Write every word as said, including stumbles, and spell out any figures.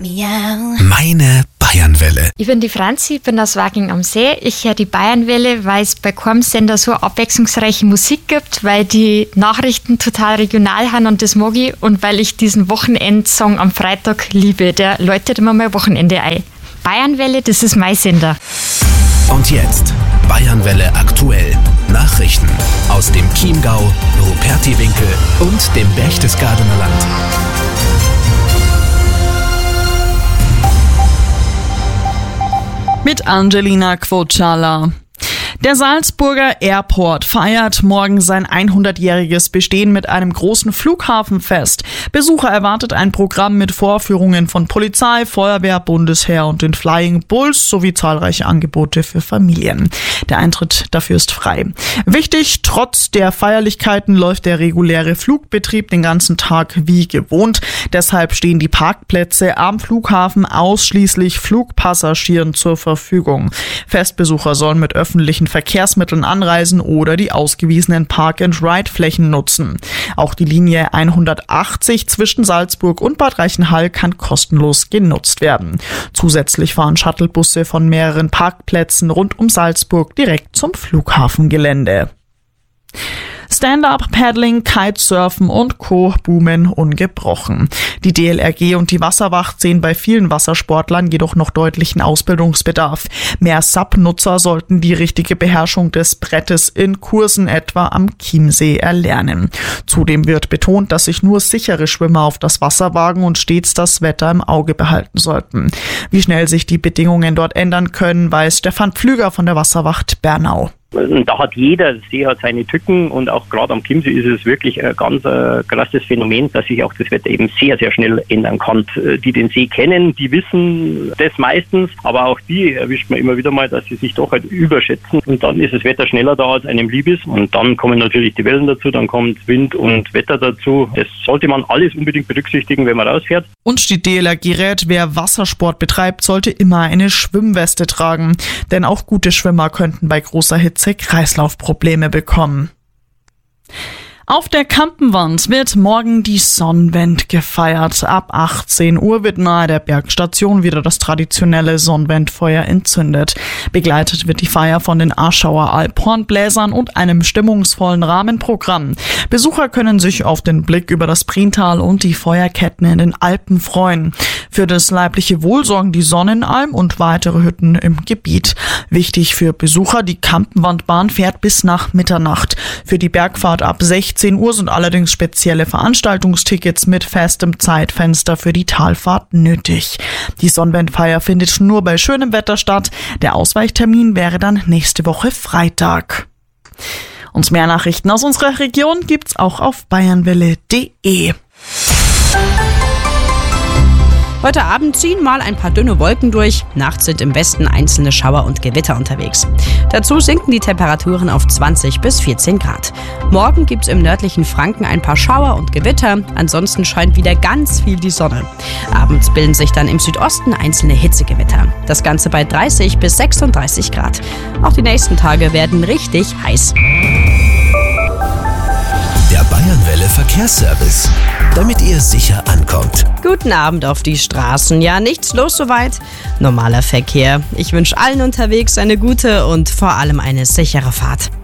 Meine Bayernwelle. Ich bin die Franzi, bin aus Waging am See. Ich höre die Bayernwelle, weil es bei keinem Sender so abwechslungsreiche Musik gibt, weil die Nachrichten total regional sind und das mag ich und weil ich diesen Wochenendsong am Freitag liebe. Der läutet immer mal Wochenende ein. Bayernwelle, das ist mein Sender. Und jetzt Bayernwelle aktuell. Nachrichten aus dem Chiemgau, Rupertiwinkel und dem Berchtesgadener Land. Mit Angelina Quocala. Der Salzburger Airport feiert morgen sein hundertjähriges Bestehen mit einem großen Flughafenfest. Besucher erwartet ein Programm mit Vorführungen von Polizei, Feuerwehr, Bundesheer und den Flying Bulls sowie zahlreiche Angebote für Familien. Der Eintritt dafür ist frei. Wichtig, trotz der Feierlichkeiten läuft der reguläre Flugbetrieb den ganzen Tag wie gewohnt. Deshalb stehen die Parkplätze am Flughafen ausschließlich Flugpassagieren zur Verfügung. Festbesucher sollen mit öffentlichen Verkehrsmitteln anreisen oder die ausgewiesenen Park-and-Ride-Flächen nutzen. Auch die Linie hundertachtzig zwischen Salzburg und Bad Reichenhall kann kostenlos genutzt werden. Zusätzlich fahren Shuttlebusse von mehreren Parkplätzen rund um Salzburg direkt zum Flughafengelände. Stand-Up-Paddling, Kitesurfen und Co. boomen ungebrochen. Die D L R G und die Wasserwacht sehen bei vielen Wassersportlern jedoch noch deutlichen Ausbildungsbedarf. Mehr S U P-Nutzer sollten die richtige Beherrschung des Brettes in Kursen etwa am Chiemsee erlernen. Zudem wird betont, dass sich nur sichere Schwimmer auf das Wasser wagen und stets das Wetter im Auge behalten sollten. Wie schnell sich die Bedingungen dort ändern können, weiß Stefan Pflüger von der Wasserwacht Bernau. Da hat jeder See hat seine Tücken und auch gerade am Chiemsee ist es wirklich ein ganz äh, krasses Phänomen, dass sich auch das Wetter eben sehr, sehr schnell ändern kann. Die den See kennen, die wissen das meistens, aber auch die erwischt man immer wieder mal, dass sie sich doch halt überschätzen und dann ist das Wetter schneller da, als einem lieb ist und dann kommen natürlich die Wellen dazu, dann kommt Wind und Wetter dazu. Das sollte man alles unbedingt berücksichtigen, wenn man rausfährt. Und die D L R G rät, wer Wassersport betreibt, sollte immer eine Schwimmweste tragen, denn auch gute Schwimmer könnten bei großer Hitze Kreislaufprobleme bekommen. Auf der Kampenwand wird morgen die Sonnwend gefeiert. Ab achtzehn Uhr wird nahe der Bergstation wieder das traditionelle Sonnwendfeuer entzündet. Begleitet wird die Feier von den Aschauer Alphornbläsern und einem stimmungsvollen Rahmenprogramm. Besucher können sich auf den Blick über das Priental und die Feuerketten in den Alpen freuen. Für das leibliche Wohl sorgen die Sonnenalm und weitere Hütten im Gebiet. Wichtig für Besucher, die Kampenwandbahn fährt bis nach Mitternacht. Für die Bergfahrt ab sechzehn Uhr sind allerdings spezielle Veranstaltungstickets mit festem Zeitfenster für die Talfahrt nötig. Die Sonnwendfeier findet nur bei schönem Wetter statt. Der Ausweichtermin wäre dann nächste Woche Freitag. Und mehr Nachrichten aus unserer Region gibt's auch auf bayernwelle punkt de. Heute Abend ziehen mal ein paar dünne Wolken durch. Nachts sind im Westen einzelne Schauer und Gewitter unterwegs. Dazu sinken die Temperaturen auf zwanzig bis vierzehn Grad. Morgen gibt's im nördlichen Franken ein paar Schauer und Gewitter. Ansonsten scheint wieder ganz viel die Sonne. Abends bilden sich dann im Südosten einzelne Hitzegewitter. Das Ganze bei dreißig bis sechsunddreißig Grad. Auch die nächsten Tage werden richtig heiß. Der Bayernwelle Verkehrsservice, damit ihr sicher ankommt. Guten Abend auf die Straßen. Ja, nichts los soweit. Normaler Verkehr. Ich wünsche allen unterwegs eine gute und vor allem eine sichere Fahrt.